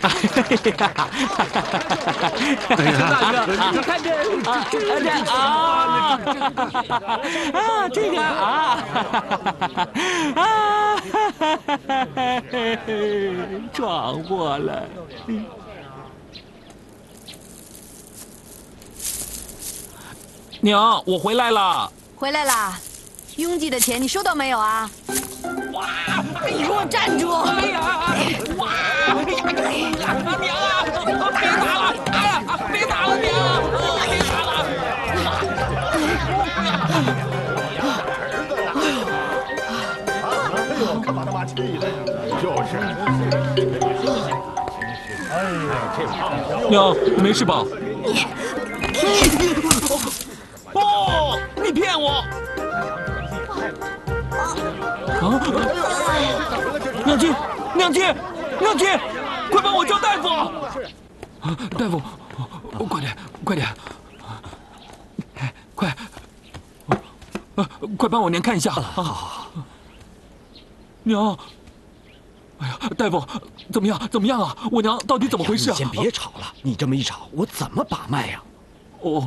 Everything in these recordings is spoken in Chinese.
大哥，你看这这个闯祸了。娘，我回来了。 回来啦。拥挤的钱你收到没有啊？ 哇！ 你给我站住！ 哎呀！哇！娘啊！别打了！哎呀！别打了，娘！别打了！ 哎呦，看把他妈气的呀！就是。哎呀，这胖娘，没事吧？哦，你骗我！啊！娘亲，娘亲，娘亲，快帮我叫大夫！大夫，快点，快点！快！快帮我娘看一下！好。娘，哎呀，大夫，怎么样？怎么样啊？我娘到底怎么回事啊？ 你先别吵了，你这么一吵，我怎么把脉呀？ 哦。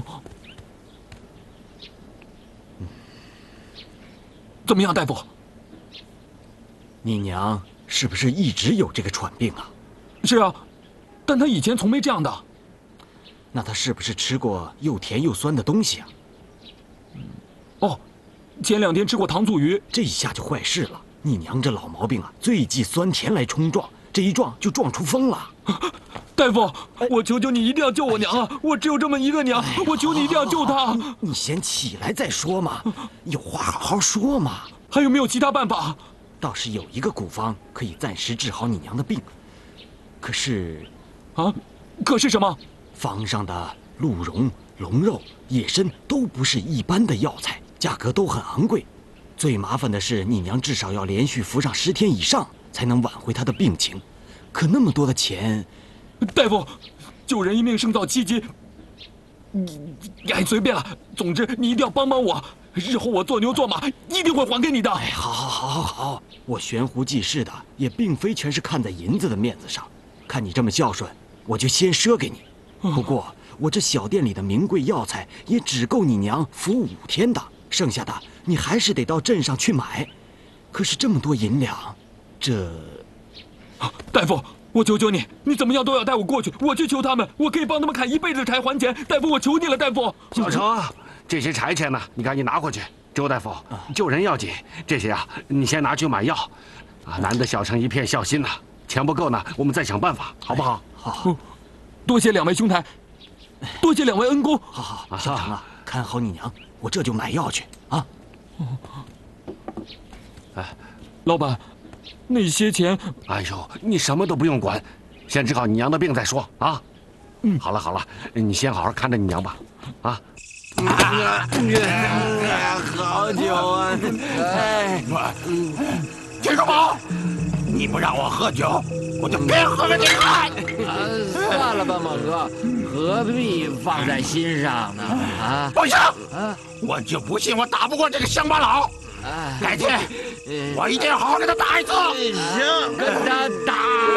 怎么样，大夫？ 你娘是不是一直有这个喘病啊？ 是啊，但她以前从没这样的。 那她是不是吃过又甜又酸的东西啊？ 哦，前2天吃过糖醋鱼， 这一下就坏事了。你娘这老毛病啊，最忌酸甜来冲撞，这一撞就撞出风了。 大夫，我求求你一定要救我娘啊！我只有这么一个娘，我求你一定要救她。 你先起来再说嘛，有话好好说嘛。 还有没有其他办法？ 倒是有一个古方可以暂时治好你娘的病，可是， 可是什么？ 方上的鹿茸、龙肉、野参都不是一般的药材，价格都很昂贵。最麻烦的是，你娘至少要连续服上10天以上，才能挽回她的病情。可那么多的钱， 大夫，救人一命胜造7级。随便了，总之你一定要帮帮我。日后我做牛做马，一定会还给你的。 哎，好，我悬壶济世的也并非全是看在银子的面子上。看你这么孝顺，我就先赊给你。不过我这小店里的名贵药材也只够你娘服5天的，剩下的你还是得到镇上去买。可是这么多银两，这…… 大夫，我求求你，你怎么样都要带我过去，我去求他们，我可以帮他们砍一辈子柴还钱。大夫，我求你了，大夫。 小程，这些柴钱呢，你赶紧拿回去。周大夫，救人要紧，这些啊，你先拿去买药。难得小程一片孝心呐，钱不够呢，我们再想办法，好不好？ 好， 多谢2位兄台，多谢2位恩公。 好，小程啊，看好你娘，我这就买药去啊。 老板，那些钱…… 哎呦，你什么都不用管，先治好你娘的病再说啊。好了，你先好好看着你娘吧，啊。 好酒啊！哎，金叔宝，你不让我喝酒，我就别喝给你看。 算了吧，猛哥，何必放在心上呢？啊， 不行，我就不信我打不过这个乡巴佬。改天我一定要好好给他打一次。 行，跟他打。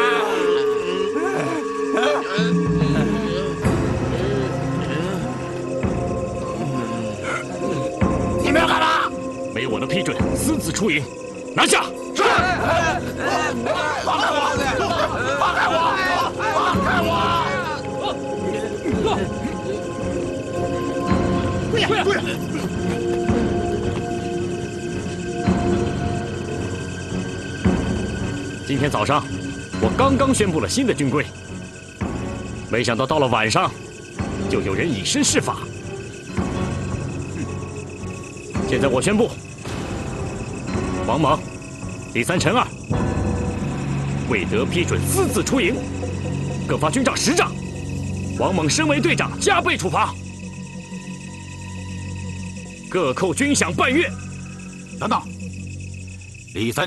你们要干嘛？ 没我的批准，私自出营，拿下！ 是。放开我！放开我！放开我！ 今天早上，我刚刚宣布了新的军规，没想到到了晚上，就有人以身试法。现在我宣布，王莽、李三、陈二未得批准私自出营，各发军帐10丈。王猛身为队长，加倍处罚，各扣军饷半月。 等等，李三。